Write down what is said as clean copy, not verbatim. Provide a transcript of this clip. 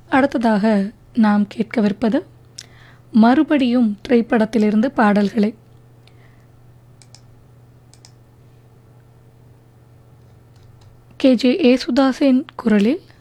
அடுத்ததாக நாம் கேட்கவிருப்பது மறுபடியும் திரைப்படத்திலிருந்து பாடல்களை. KJ யேசுதாஸின் குரலில்